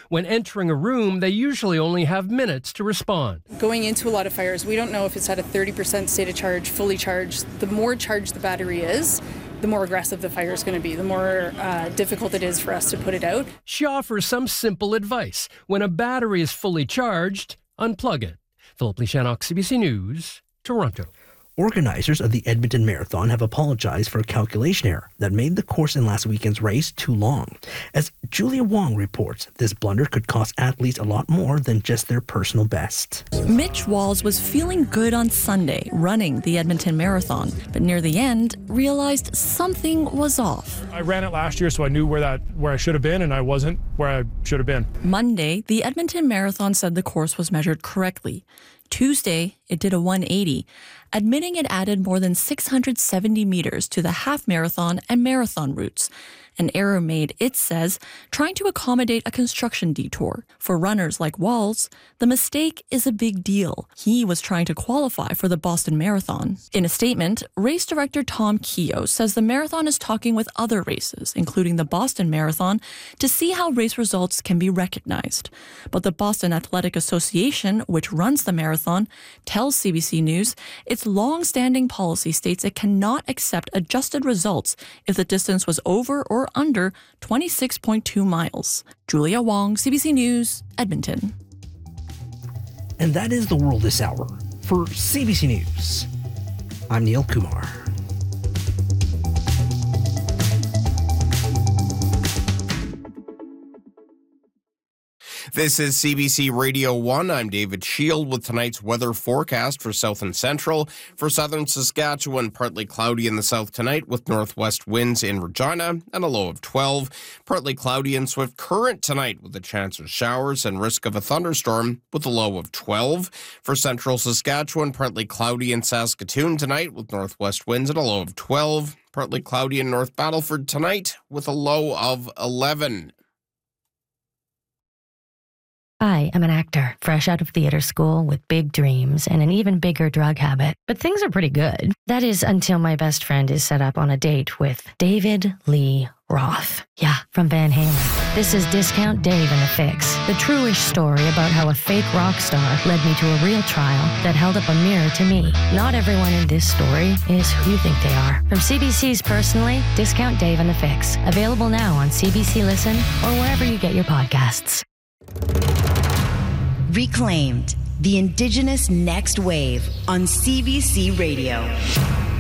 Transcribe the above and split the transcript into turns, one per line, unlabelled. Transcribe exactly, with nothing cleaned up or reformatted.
When entering a room, they usually only have minutes to respond.
Going into a lot of fires, we don't know if it's at a thirty percent state of charge, fully charged. The more charged the battery is, the more aggressive the fire is going to be, the more uh, difficult it is for us to put it out.
She offers some simple advice. When a battery is fully charged, unplug it. Philip Lishanok, C B C News, Toronto.
Organizers of the Edmonton Marathon have apologized for a calculation error that made the course in last weekend's race too long. As Julia Wong reports, this blunder could cost athletes a lot more than just their personal best.
Mitch Walls was feeling good on Sunday, running the Edmonton Marathon, but near the end realized something was off.
I ran it last year, so I knew where that where I should have been, and I wasn't where I should have been.
Monday, the Edmonton Marathon said the course was measured correctly. Tuesday, it did a one eighty, admitting it added more than six hundred seventy meters to the half marathon and marathon routes. An error made, it says, trying to accommodate a construction detour. For runners like Walls, the mistake is a big deal. He was trying to qualify for the Boston Marathon. In a statement, race director Tom Keogh says the marathon is talking with other races, including the Boston Marathon, to see how race results can be recognized. But the Boston Athletic Association, which runs the marathon, tells C B C News its long-standing policy states it cannot accept adjusted results if the distance was over or under twenty-six point two miles. Julia Wong, C B C News, Edmonton.
And that is the world this hour. For C B C News, I'm Neil Kumar.
This is C B C Radio one. I'm David Shield with tonight's weather forecast for south and central. For southern Saskatchewan, partly cloudy in the south tonight with northwest winds in Regina and a low of twelve. Partly cloudy and swift current tonight with a chance of showers and risk of a thunderstorm with a low of twelve. For central Saskatchewan, partly cloudy in Saskatoon tonight with northwest winds and a low of twelve. Partly cloudy in North Battleford tonight with a low of eleven.
I am an actor, fresh out of theater school with big dreams and an even bigger drug habit. But things are pretty good. That is until my best friend is set up on a date with David Lee Roth. Yeah, from Van Halen. This is Discount Dave and the Fix, the true-ish story about how a fake rock star led me to a real trial that held up a mirror to me. Not everyone in this story is who you think they are. From C B C's Personally, Discount Dave and the Fix. Available now on C B C Listen or wherever you get your podcasts.
Reclaimed, the Indigenous Next Wave on C B C Radio.